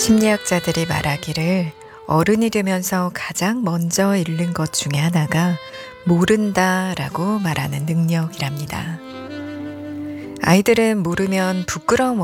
심리학자들이 말하기를 어른이 되면서 가장 먼저 잃는 것 중에 하나가 모른다라고 말하는 능력이랍니다. 아이들은 모르면 부끄러움